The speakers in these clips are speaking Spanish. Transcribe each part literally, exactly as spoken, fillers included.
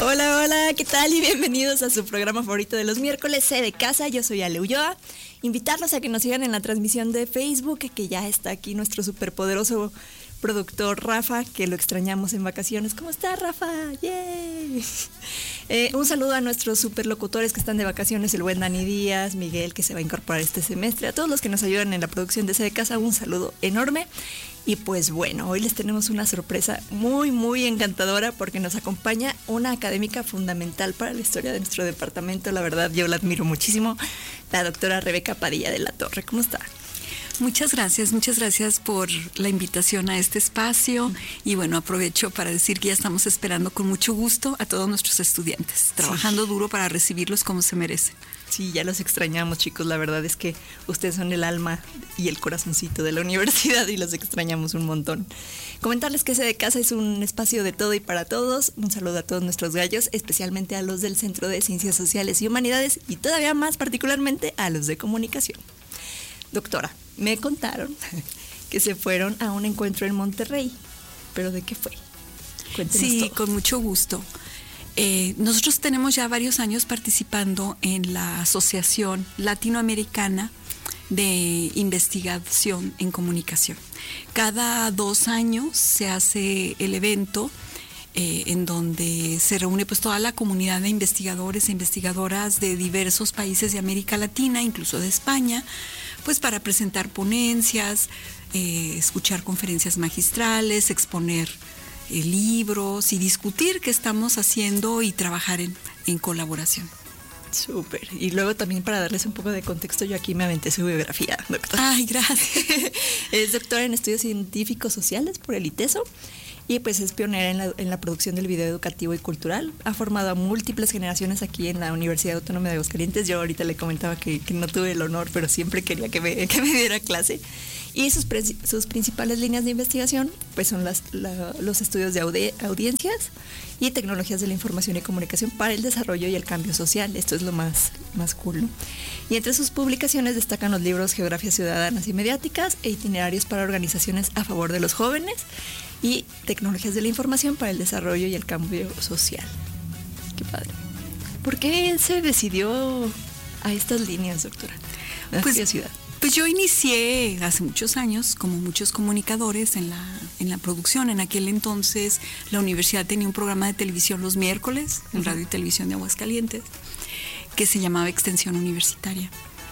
Hola, hola, ¿qué tal? Y bienvenidos a su programa favorito de los miércoles, C de Casa. Yo soy Ale Ulloa. Invitarlos a que nos sigan en la transmisión de Facebook, que ya está aquí nuestro superpoderoso productor Rafa, que lo extrañamos en vacaciones. ¿Cómo está, Rafa? ¡Yay! Eh, un saludo a nuestros superlocutores que están de vacaciones, el buen Dani Díaz, Miguel, que se va a incorporar este semestre, a todos los que nos ayudan en la producción de C de Casa, un saludo enorme. Y pues bueno, hoy les tenemos una sorpresa muy, muy encantadora porque nos acompaña una académica fundamental para la historia de nuestro departamento. La verdad, yo la admiro muchísimo, la doctora Rebeca Padilla de la Torre. ¿Cómo está? Muchas gracias, muchas gracias por la invitación a este espacio y bueno, aprovecho para decir que ya estamos esperando con mucho gusto a todos nuestros estudiantes, trabajando sí. duro para recibirlos como se merecen. Sí, ya los extrañamos, chicos, la verdad es que ustedes son el alma y el corazoncito de la universidad y los extrañamos un montón. Comentarles que C de Casa es un espacio de todo y para todos. Un saludo a todos nuestros gallos, especialmente a los del Centro de Ciencias Sociales y Humanidades y todavía más particularmente a los de Comunicación. Doctora, me contaron que se fueron a un encuentro en Monterrey, pero ¿de qué fue? Cuéntenos sí, todo. Con mucho gusto. Eh, nosotros tenemos ya varios años participando en la Asociación Latinoamericana de Investigación en Comunicación. Cada dos años se hace el evento eh, en donde se reúne pues toda la comunidad de investigadores e investigadoras de diversos países de América Latina, incluso de España, pues para presentar ponencias, eh, escuchar conferencias magistrales, exponer eh, libros y discutir qué estamos haciendo y trabajar en, en colaboración. Súper. Y luego también para darles un poco de contexto, yo aquí me aventé su biografía, doctora. Ay, gracias. Es doctora en estudios científicos sociales por el ITESO y pues es pionera en la, en la producción del video educativo y cultural. Ha formado a múltiples generaciones aquí en la Universidad Autónoma de Aguascalientes. Yo ahorita le comentaba que, que no tuve el honor, pero siempre quería que me, que me diera clase. Y sus, pre, sus principales líneas de investigación pues son las, la, los estudios de audi, audiencias y tecnologías de la información y comunicación para el desarrollo y el cambio social. Esto es lo más, más cool, ¿no? Y entre sus publicaciones destacan los libros Geografías Ciudadanas y Mediáticas e Itinerarios para Organizaciones a Favor de los Jóvenes y Tecnologías de la Información para el Desarrollo y el Cambio Social. Qué padre. ¿Por qué se decidió a estas líneas, doctora? ¿A pues, qué ciudad? Pues yo inicié hace muchos años, como muchos comunicadores, en la, en la producción. En aquel entonces la universidad tenía un programa de televisión los miércoles, en Radio y Televisión de Aguascalientes, que se llamaba Extensión Universitaria.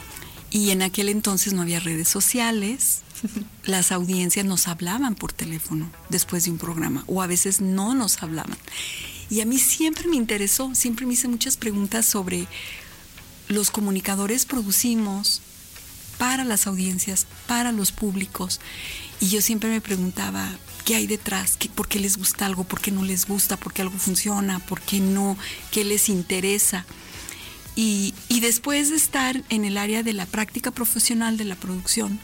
Y en aquel entonces no había redes sociales, las audiencias nos hablaban por teléfono después de un programa, o a veces no nos hablaban. Y a mí siempre me interesó, siempre me hice muchas preguntas sobre los comunicadores producimos para las audiencias, para los públicos, y yo siempre me preguntaba qué hay detrás, ¿Qué, por qué les gusta algo, por qué no les gusta, por qué algo funciona, por qué no, qué les interesa. Y, y después de estar en el área de la práctica profesional de la producción,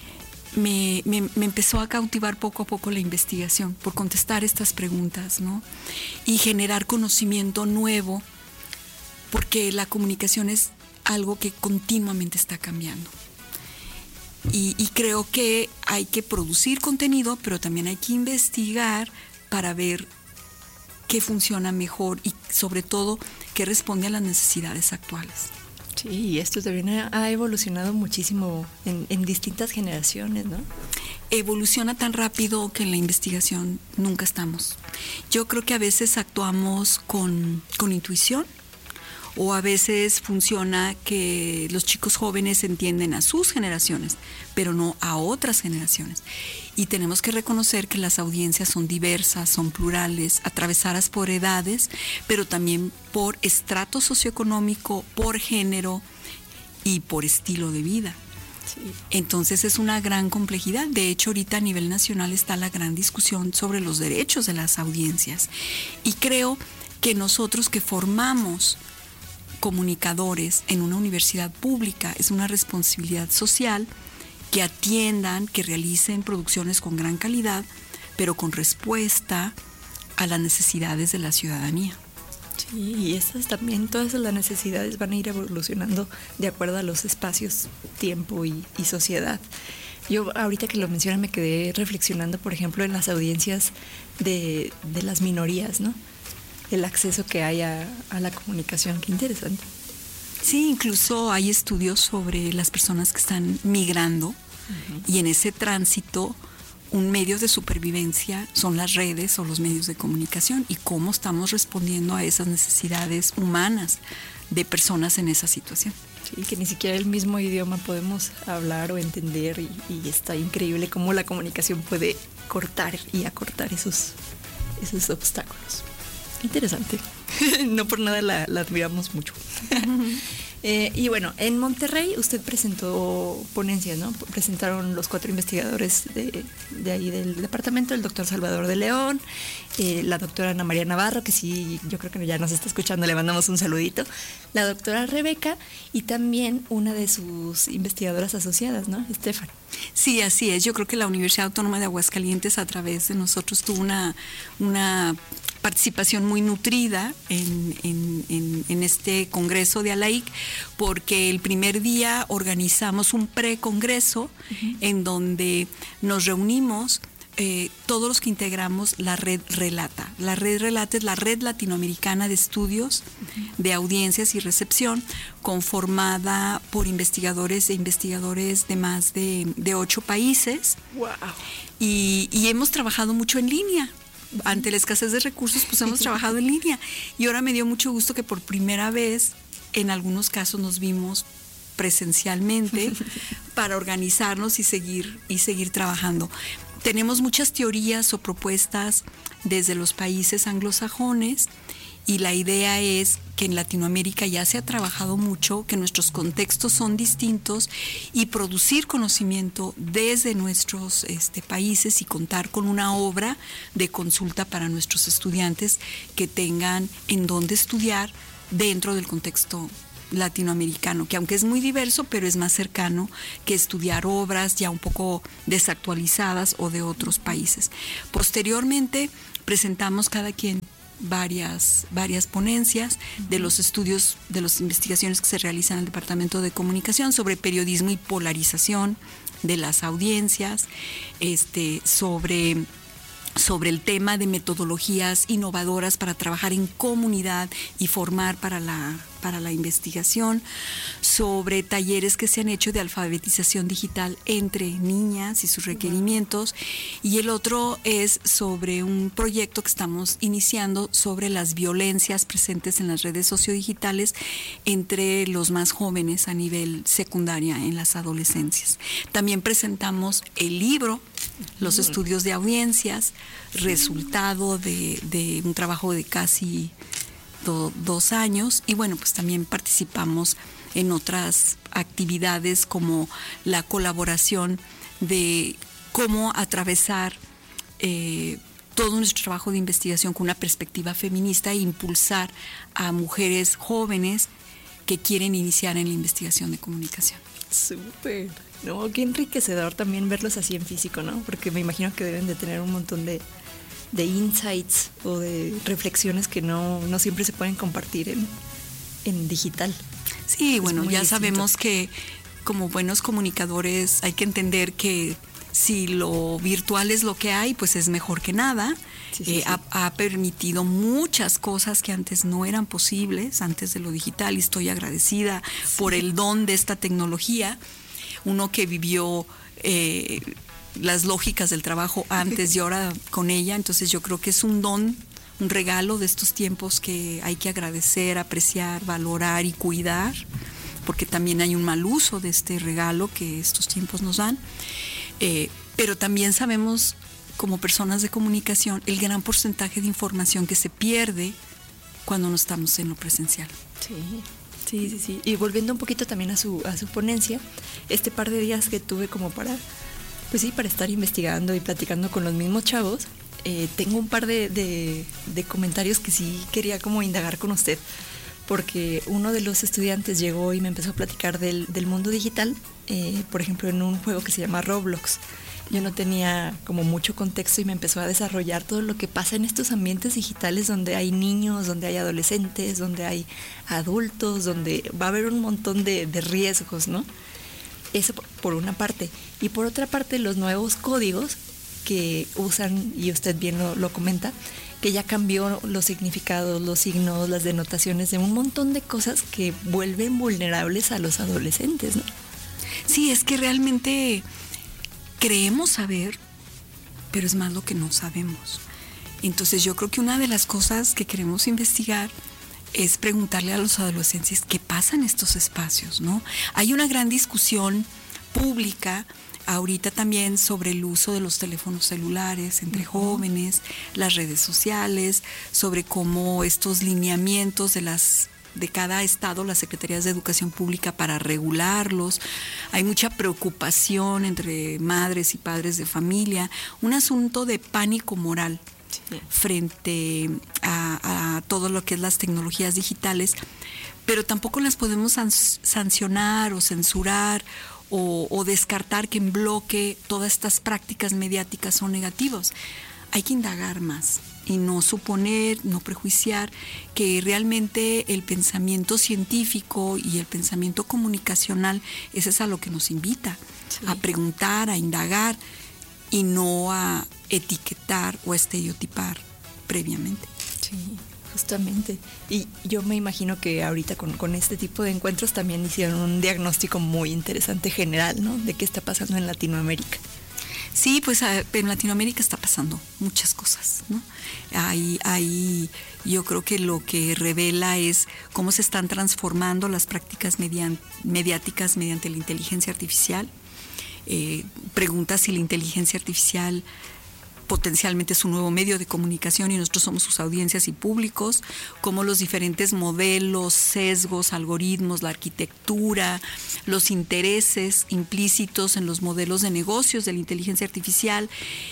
me, me, me empezó a cautivar poco a poco la investigación por contestar estas preguntas, ¿no? Y generar conocimiento nuevo, porque la comunicación es algo que continuamente está cambiando. Y, y creo que hay que producir contenido, pero también hay que investigar para ver qué funciona mejor y sobre todo qué responde a las necesidades actuales. Sí, y esto también ha evolucionado muchísimo en, en distintas generaciones, ¿no? Evoluciona tan rápido que en la investigación nunca estamos. Yo creo que a veces actuamos con, con intuición, o a veces funciona que los chicos jóvenes entienden a sus generaciones, pero no a otras generaciones. Y tenemos que reconocer que las audiencias son diversas, son plurales, atravesadas por edades, pero también por estrato socioeconómico, por género y por estilo de vida. Sí. Entonces es una gran complejidad. De hecho, ahorita a nivel nacional está la gran discusión sobre los derechos de las audiencias. Y creo que nosotros que formamos comunicadores en una universidad pública es una responsabilidad social que atiendan, que realicen producciones con gran calidad, pero con respuesta a las necesidades de la ciudadanía. Sí, y estas también, todas las necesidades van a ir evolucionando de acuerdo a los espacios, tiempo y, y sociedad. Yo ahorita que lo mencionan me quedé reflexionando, por ejemplo, en las audiencias de, de las minorías, ¿no? el acceso que hay a, a la comunicación. Qué interesante. Sí, incluso hay estudios sobre las personas que están migrando uh-huh. y en ese tránsito un medio de supervivencia son las redes o los medios de comunicación y cómo estamos respondiendo a esas necesidades humanas de personas en esa situación. Sí, que ni siquiera el mismo idioma podemos hablar o entender y, y está increíble cómo la comunicación puede cortar y acortar esos, esos obstáculos. Interesante. No por nada la, la admiramos mucho. Uh-huh. Eh, y bueno, en Monterrey usted presentó ponencias, ¿no? Presentaron los cuatro investigadores de, de ahí del departamento, el doctor Salvador de León, eh, la doctora Ana María Navarro, que sí, yo creo que ya nos está escuchando, le mandamos un saludito, la doctora Rebeca y también una de sus investigadoras asociadas, ¿no? Estefan. Sí, así es. Yo creo que la Universidad Autónoma de Aguascalientes a través de nosotros tuvo una, una participación muy nutrida en, en, en, en este congreso de A L A I C, porque el primer día organizamos un precongreso uh-huh. en donde nos reunimos eh, todos los que integramos la red Relata. La red Relata es la red latinoamericana de estudios uh-huh. de audiencias y recepción, conformada por investigadores e investigadores de más de, de ocho países. Wow. Y, y hemos trabajado mucho en línea. Ante la escasez de recursos, pues hemos trabajado en línea. Y ahora me dio mucho gusto que por primera vez, en algunos casos, nos vimos presencialmente para organizarnos y seguir, y seguir trabajando. Tenemos muchas teorías o propuestas desde los países anglosajones y la idea es que en Latinoamérica ya se ha trabajado mucho, que nuestros contextos son distintos y producir conocimiento desde nuestros este, países y contar con una obra de consulta para nuestros estudiantes que tengan en dónde estudiar dentro del contexto latinoamericano, que aunque es muy diverso, pero es más cercano que estudiar obras ya un poco desactualizadas o de otros países. Posteriormente presentamos cada quien varias, varias ponencias uh-huh. de los estudios, de las investigaciones que se realizan en el Departamento de Comunicación sobre periodismo y polarización de las audiencias, este, sobre sobre el tema de metodologías innovadoras para trabajar en comunidad y formar para la, para la investigación, sobre talleres que se han hecho de alfabetización digital entre niñas y sus requerimientos, y el otro es sobre un proyecto que estamos iniciando sobre las violencias presentes en las redes sociodigitales entre los más jóvenes a nivel secundaria en las adolescencias. También presentamos el libro Los estudios de audiencias, resultado de, de un trabajo de casi do, dos años y bueno, pues también participamos en otras actividades como la colaboración de cómo atravesar eh, todo nuestro trabajo de investigación con una perspectiva feminista e impulsar a mujeres jóvenes que quieren iniciar en la investigación de comunicación. Súper. No, qué enriquecedor también verlos así en físico, ¿no? Porque me imagino que deben de tener un montón de, de insights o de reflexiones que no, no siempre se pueden compartir en, en digital. Sí, es bueno, ya distinto. Sabemos que como buenos comunicadores hay que entender que si lo virtual es lo que hay, pues es mejor que nada. Sí, sí, eh, sí. Ha, ha permitido muchas cosas que antes no eran posibles, antes de lo digital, y estoy agradecida sí. por el don de esta tecnología. Uno que vivió eh, las lógicas del trabajo antes y ahora con ella, entonces yo creo que es un don, un regalo de estos tiempos que hay que agradecer, apreciar, valorar y cuidar, porque también hay un mal uso de este regalo que estos tiempos nos dan, eh, pero también sabemos como personas de comunicación el gran porcentaje de información que se pierde cuando no estamos en lo presencial. Sí. Sí, sí, sí. Y volviendo un poquito también a su, a su ponencia, este par de días que tuve como para, pues sí, para estar investigando y platicando con los mismos chavos, eh, tengo un par de, de, de comentarios que sí quería como indagar con usted, porque uno de los estudiantes llegó y me empezó a platicar del, del mundo digital, eh, por ejemplo, en un juego que se llama Roblox. Yo no tenía como mucho contexto y me empezó a desarrollar todo lo que pasa en estos ambientes digitales donde hay niños, donde hay adolescentes, donde hay adultos, donde va a haber un montón de, de riesgos, ¿no? Eso por una parte. Y por otra parte, los nuevos códigos que usan, y usted bien lo, lo comenta, que ya cambió los significados, los signos, las denotaciones de un montón de cosas que vuelven vulnerables a los adolescentes, ¿no? Sí, es que realmente creemos saber, pero es más lo que no sabemos. Entonces yo creo que una de las cosas que queremos investigar es preguntarle a los adolescentes qué pasa en estos espacios, ¿no? Hay una gran discusión pública ahorita también sobre el uso de los teléfonos celulares entre jóvenes, las redes sociales, sobre cómo estos lineamientos de las de cada estado, las secretarías de educación pública para regularlos. Hay mucha preocupación entre madres y padres de familia, un asunto de pánico moral sí. frente a, a todo lo que es las tecnologías digitales, pero tampoco las podemos san- sancionar o censurar o, o descartar que en bloque todas estas prácticas mediáticas son negativas. Hay que indagar más y no suponer, no prejuiciar que realmente el pensamiento científico y el pensamiento comunicacional ese es a lo que nos invita, sí. a preguntar, a indagar y no a etiquetar o estereotipar previamente. Sí, justamente. Y yo me imagino que ahorita con, con este tipo de encuentros también hicieron un diagnóstico muy interesante general, ¿no? De qué está pasando en Latinoamérica. Sí, pues en Latinoamérica está pasando muchas cosas, ¿no? Ahí, ahí yo creo que lo que revela es cómo se están transformando las prácticas median, mediáticas mediante la inteligencia artificial. Eh, pregunta si la inteligencia artificial potencialmente es un nuevo medio de comunicación y nosotros somos sus audiencias y públicos, cómo los diferentes modelos, sesgos, algoritmos, la arquitectura, los intereses implícitos en los modelos de negocios de la inteligencia artificial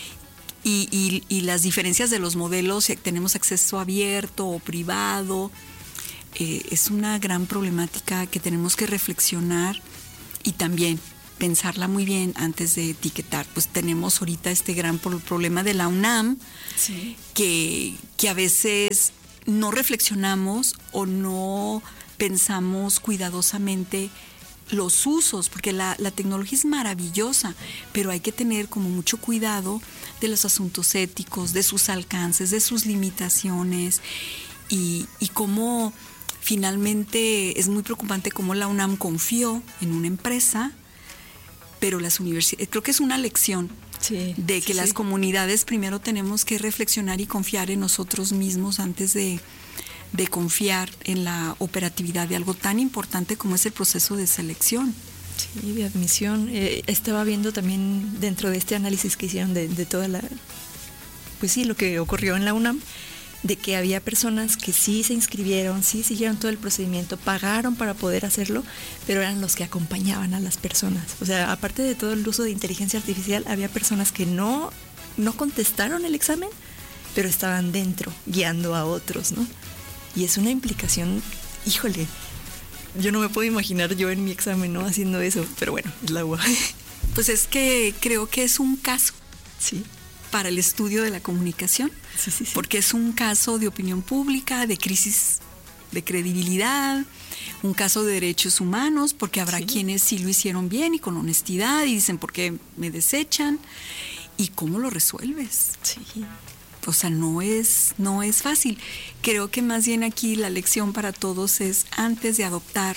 y, y, y las diferencias de los modelos, si tenemos acceso abierto o privado, eh, es una gran problemática que tenemos que reflexionar y también pensarla muy bien antes de etiquetar. Pues tenemos ahorita este gran problema de la UNAM, sí. que, que a veces no reflexionamos o no pensamos cuidadosamente los usos, porque la, la tecnología es maravillosa, pero hay que tener como mucho cuidado de los asuntos éticos, de sus alcances, de sus limitaciones y, y cómo finalmente es muy preocupante cómo la UNAM confió en una empresa, pero las universidades, creo que es una lección sí, de que sí, las sí. comunidades primero tenemos que reflexionar y confiar en nosotros mismos antes de, de confiar en la operatividad de algo tan importante como es el proceso de selección. Sí, de admisión. Eh, estaba viendo también dentro de este análisis que hicieron de, de toda la, pues sí, lo que ocurrió en la UNAM, de que había personas que sí se inscribieron, sí siguieron todo el procedimiento, pagaron para poder hacerlo, pero eran los que acompañaban a las personas. O sea, aparte de todo el uso de inteligencia artificial, había personas que no, no contestaron el examen, pero estaban dentro, guiando a otros, ¿no? Y es una implicación, híjole, yo no me puedo imaginar yo en mi examen, ¿no? Haciendo eso, pero bueno, es la U A. Pues es que creo que es un caso. Sí. Para el estudio de la comunicación, sí, sí, sí. porque es un caso de opinión pública, de crisis de credibilidad, un caso de derechos humanos, porque habrá sí. quienes sí lo hicieron bien y con honestidad y dicen por qué me desechan y cómo lo resuelves. Sí. O sea, no es, no es fácil. Creo que más bien aquí la lección para todos es antes de adoptar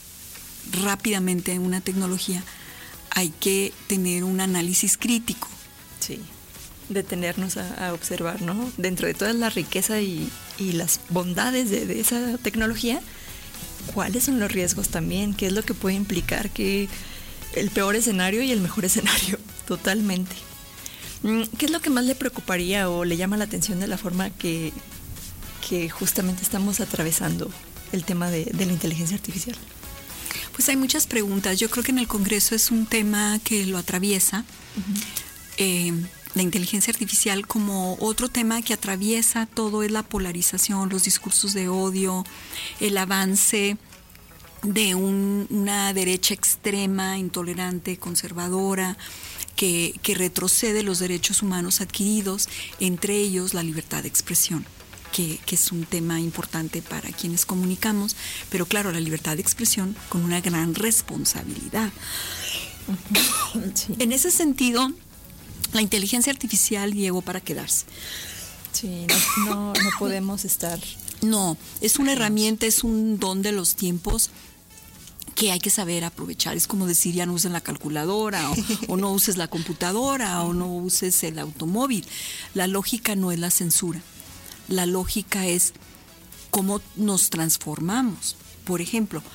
rápidamente una tecnología, hay que tener un análisis crítico. Sí. Detenernos a, a observar, ¿no? Dentro de toda la riqueza y, y las bondades de, de esa tecnología, ¿cuáles son los riesgos también? ¿Qué es lo que puede implicar? Que el peor escenario y el mejor escenario, totalmente. ¿Qué es lo que más le preocuparía o le llama la atención de la forma que, que justamente estamos atravesando el tema de, de la inteligencia artificial? Pues hay muchas preguntas. Yo creo que en el Congreso es un tema que lo atraviesa. Uh-huh. Eh, La inteligencia artificial como otro tema que atraviesa todo es la polarización, los discursos de odio, el avance de un, una derecha extrema, intolerante, conservadora, que, que retrocede los derechos humanos adquiridos, entre ellos la libertad de expresión, que, que es un tema importante para quienes comunicamos, pero claro, la libertad de expresión con una gran responsabilidad. Sí. En ese sentido, La inteligencia artificial llegó para quedarse. Sí, no, no, no podemos estar... No, es una herramienta, es un don de los tiempos que hay que saber aprovechar. Es como decir, ya no uses la calculadora o, o no uses la computadora o no uses el automóvil. La lógica no es la censura. La lógica es cómo nos transformamos. Por ejemplo,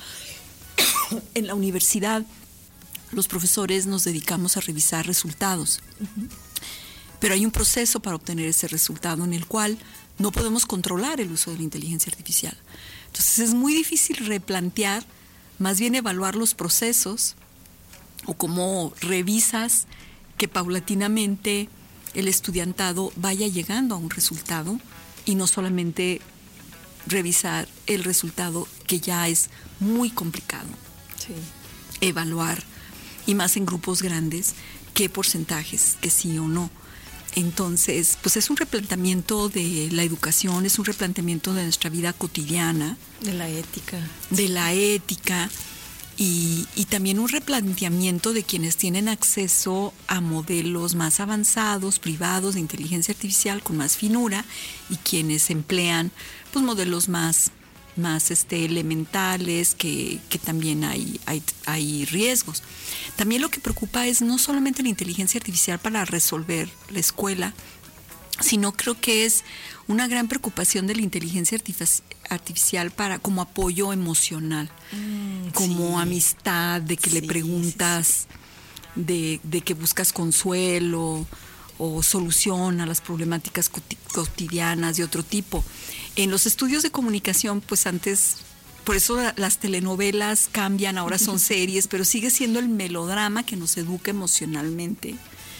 en la universidad los profesores nos dedicamos a revisar resultados. Uh-huh. Pero hay un proceso para obtener ese resultado en el cual no podemos controlar el uso de la inteligencia artificial. Entonces es muy difícil replantear, más bien evaluar los procesos o cómo revisas que paulatinamente el estudiantado vaya llegando a un resultado y no solamente revisar el resultado, que ya es muy complicado. Sí. Evaluar, y más en grupos grandes, qué porcentajes, que sí o no. Entonces, pues es un replanteamiento de la educación, es un replanteamiento de nuestra vida cotidiana. De la ética. De la ética y, y también un replanteamiento de quienes tienen acceso a modelos más avanzados, privados, de inteligencia artificial con más finura, y quienes emplean pues modelos más, más este, elementales, que, que también hay, hay, hay riesgos. También lo que preocupa es no solamente la inteligencia artificial para resolver la escuela, sino creo que es una gran preocupación de la inteligencia artific- artificial para como apoyo emocional, mm, como sí. amistad, de que sí, le preguntas, sí, sí. De, de que buscas consuelo o solución a las problemáticas cotidianas de otro tipo. En los estudios de comunicación, pues antes, por eso las telenovelas cambian, ahora son series, pero sigue siendo el melodrama que nos educa emocionalmente.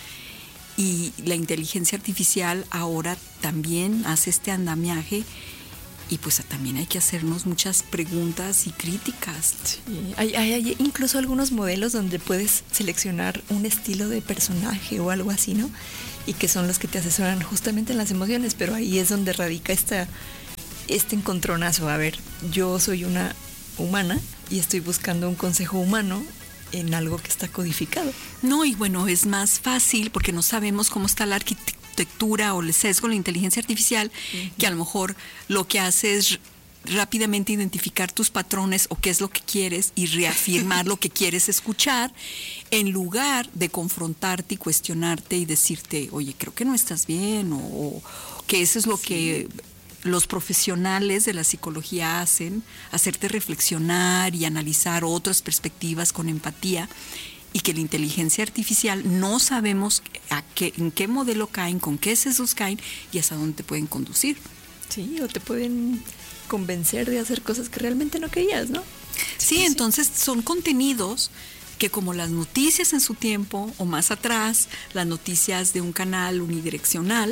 Y la inteligencia artificial ahora también hace este andamiaje, y pues también hay que hacernos muchas preguntas y críticas. Sí, hay, hay, hay incluso algunos modelos donde puedes seleccionar un estilo de personaje o algo así, ¿no? Y que son los que te asesoran justamente en las emociones, pero ahí es donde radica esta, este encontronazo. A ver, yo soy una humana y estoy buscando un consejo humano en algo que está codificado. No, y bueno, es más fácil porque no sabemos cómo está la arquitectura o el sesgo de la inteligencia artificial, uh-huh. que a lo mejor lo que hace es rápidamente identificar tus patrones o qué es lo que quieres y reafirmar lo que quieres escuchar, en lugar de confrontarte y cuestionarte y decirte, oye, creo que no estás bien, o, o que eso es lo sí. que los profesionales de la psicología hacen, hacerte reflexionar y analizar otras perspectivas con empatía, y que la inteligencia artificial no sabemos a qué, en qué modelo caen, con qué sesgos caen y hasta dónde te pueden conducir. Sí, o te pueden convencer de hacer cosas que realmente no querías, ¿no? Sí, sí, entonces son contenidos que, como las noticias en su tiempo o más atrás, las noticias de un canal unidireccional,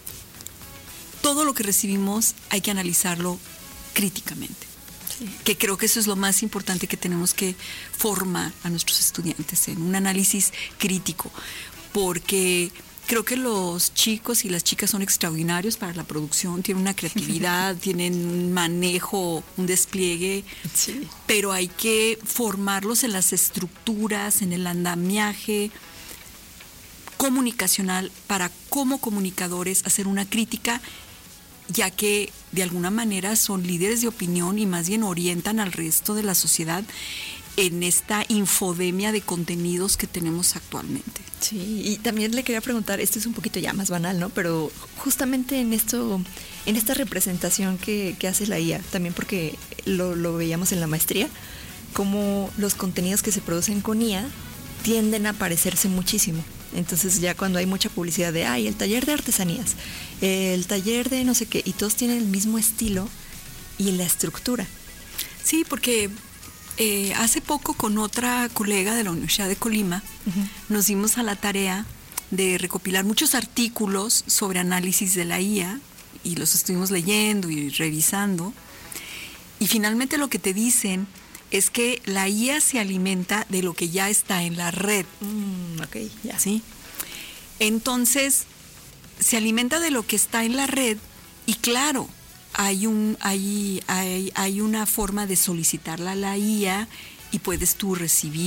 todo lo que recibimos hay que analizarlo críticamente. Sí. Que creo que eso es lo más importante que tenemos que formar a nuestros estudiantes, en un análisis crítico, porque creo que los chicos y las chicas son extraordinarios para la producción, tienen una creatividad, tienen un manejo, un despliegue, sí. pero hay que formarlos en las estructuras, en el andamiaje comunicacional para, como comunicadores, hacer una crítica, ya que de alguna manera son líderes de opinión y más bien orientan al resto de la sociedad en esta infodemia de contenidos que tenemos actualmente. Sí, y también le quería preguntar, esto es un poquito ya más banal, ¿no? Pero justamente en esto, en esta representación que, que hace la I A, también porque lo, lo veíamos en la maestría, como los contenidos que se producen con I A tienden a parecerse muchísimo. Entonces ya cuando hay mucha publicidad de, ay, el taller de artesanías, el taller de no sé qué, y todos tienen el mismo estilo y la estructura. Sí, porque eh, hace poco con otra colega de la Universidad de Colima, uh-huh. nos dimos a la tarea de recopilar muchos artículos sobre análisis de la I A, y los estuvimos leyendo y revisando, y finalmente lo que te dicen es que la I A se alimenta de lo que ya está en la red. Mm, ok, ya. ¿Sí? Entonces, se alimenta de lo que está en la red, y claro, hay, un, hay, hay, hay una forma de solicitarla a la I A, y puedes tú recibir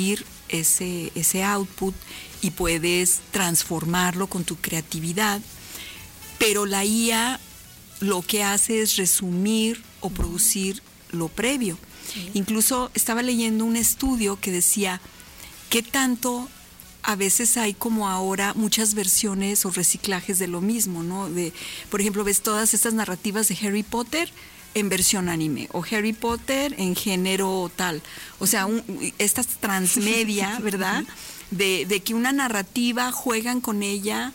ese, ese output y puedes transformarlo con tu creatividad, pero la I A lo que hace es resumir o producir lo previo. Sí. Incluso estaba leyendo un estudio que decía qué tanto a veces hay como ahora muchas versiones o reciclajes de lo mismo, ¿no? De, por ejemplo, ves todas estas narrativas de Harry Potter en versión anime o Harry Potter en género tal. O sea, un, estas transmedia, ¿verdad? De, de que una narrativa juegan con ella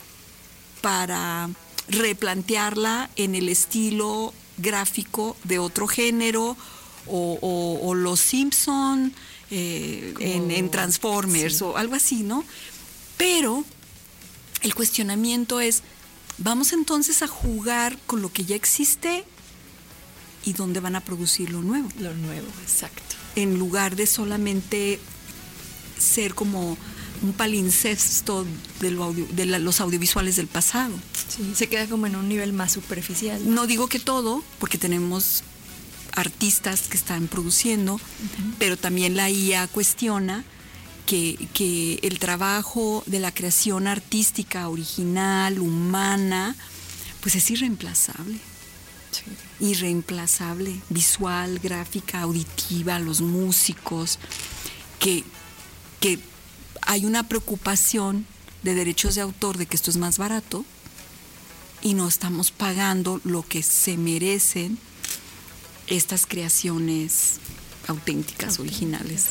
para replantearla en el estilo gráfico de otro género o, o, o los Simpson eh, en, en Transformers, sí, o algo así, ¿no? Pero el cuestionamiento es, vamos entonces a jugar con lo que ya existe y dónde van a producir lo nuevo. Lo nuevo, exacto. En lugar de solamente ser como un palincesto de, lo audio, de la, los audiovisuales del pasado. Sí, se queda como en un nivel más superficial. No digo que todo, porque tenemos artistas que están produciendo, uh-huh, pero también la I A cuestiona que, que el trabajo de la creación artística, original, humana, pues es irreemplazable. Sí. Irreemplazable, visual, gráfica, auditiva, los músicos, que, que hay una preocupación de derechos de autor de que esto es más barato y no estamos pagando lo que se merecen estas creaciones auténticas, auténticas. originales.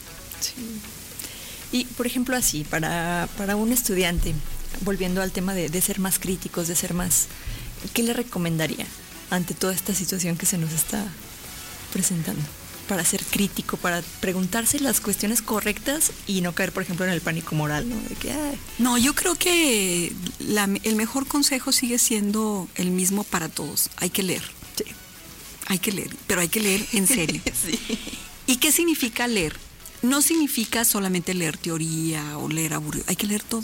Sí. Y, por ejemplo, así, para, para un estudiante, volviendo al tema de, de ser más críticos, de ser más... ¿Qué le recomendaría ante toda esta situación que se nos está presentando? Para ser crítico, para preguntarse las cuestiones correctas y no caer, por ejemplo, en el pánico moral, ¿no? De que, ay. No, yo creo que la, el mejor consejo sigue siendo el mismo para todos. Hay que leer. Sí. Hay que leer, pero hay que leer en serio. Sí. ¿Y qué significa leer? No significa solamente leer teoría o leer aburrido. Hay que leer todo.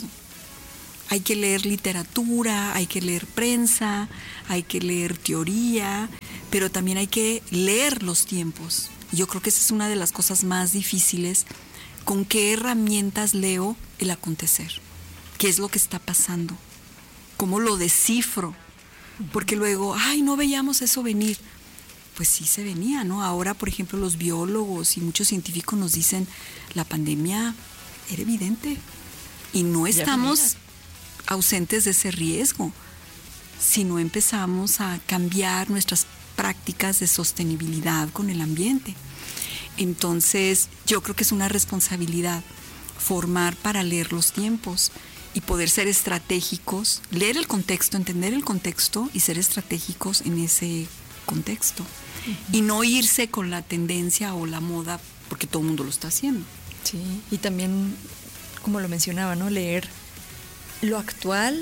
Hay que leer literatura, hay que leer prensa, hay que leer teoría, pero también hay que leer los tiempos. Yo creo que esa es una de las cosas más difíciles. ¿Con qué herramientas leo el acontecer? ¿Qué es lo que está pasando? ¿Cómo lo descifro? Porque luego, ay, no veíamos eso venir. Pues sí se venía, ¿no? Ahora, por ejemplo, los biólogos y muchos científicos nos dicen, la pandemia era evidente y no estamos ausentes de ese riesgo, si no empezamos a cambiar nuestras prácticas de sostenibilidad con el ambiente. Entonces, yo creo que es una responsabilidad formar para leer los tiempos y poder ser estratégicos, leer el contexto, entender el contexto y ser estratégicos en ese contexto. Uh-huh. Y no irse con la tendencia o la moda porque todo el mundo lo está haciendo. Sí, y también, como lo mencionaba, ¿no? Leer lo actual,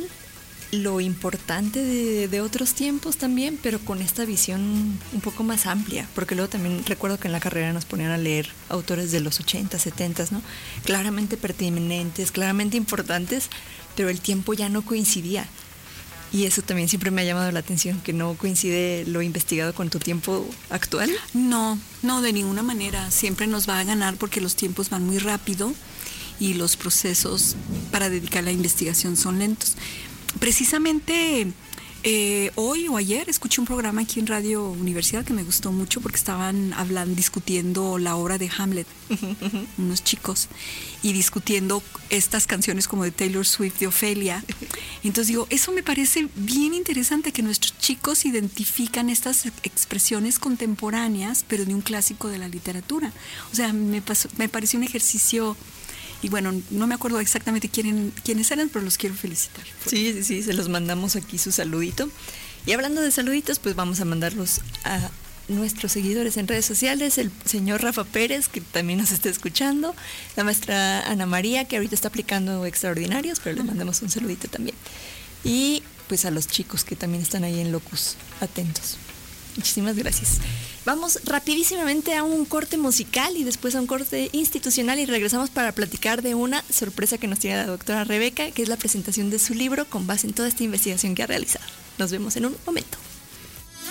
lo importante de, de otros tiempos también, pero con esta visión un poco más amplia, porque luego también recuerdo que en la carrera nos ponían a leer autores de los ochenta, setenta, ¿no? Claramente pertinentes, claramente importantes, pero el tiempo ya no coincidía. Y eso también siempre me ha llamado la atención, que no coincide lo investigado con tu tiempo actual. No, no, de ninguna manera. Siempre nos va a ganar porque los tiempos van muy rápido y los procesos para dedicar a la investigación son lentos. Precisamente eh, hoy o ayer escuché un programa aquí en Radio Universidad que me gustó mucho porque estaban hablando, discutiendo la obra de Hamlet, unos chicos, y discutiendo estas canciones como de Taylor Swift, de Ofelia. Entonces digo, eso me parece bien interesante, que nuestros chicos identifican estas expresiones contemporáneas, pero de un clásico de la literatura. O sea, me, pasó, me pareció un ejercicio. Y bueno, no me acuerdo exactamente quién, quiénes eran, pero los quiero felicitar. Sí, sí, sí, se los mandamos aquí su saludito. Y hablando de saluditos, pues vamos a mandarlos a nuestros seguidores en redes sociales, el señor Rafa Pérez, que también nos está escuchando, la maestra Ana María, que ahorita está aplicando extraordinarios, pero le mandamos un saludito también. Y pues a los chicos que también están ahí en Locus, atentos. Muchísimas gracias. Vamos rapidísimamente a un corte musical y después a un corte institucional y regresamos para platicar de una sorpresa que nos tiene la doctora Rebeca, que es la presentación de su libro con base en toda esta investigación que ha realizado. Nos vemos en un momento.